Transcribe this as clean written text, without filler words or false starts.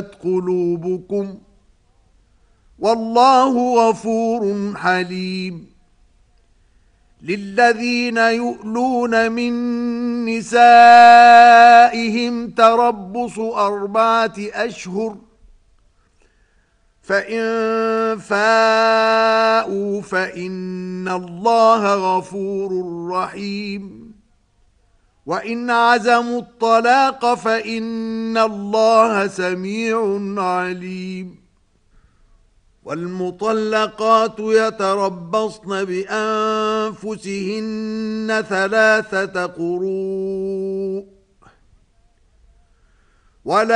قلوبكم والله غفور حليم. للذين يؤلون من نسائهم تربص 4 أشهر فإن فاءوا فإن الله غفور رحيم. وإن عزموا الطلاق فإن الله سميع عليم. والمطلقات يتربصن بأنفسهن 3 قروء ولا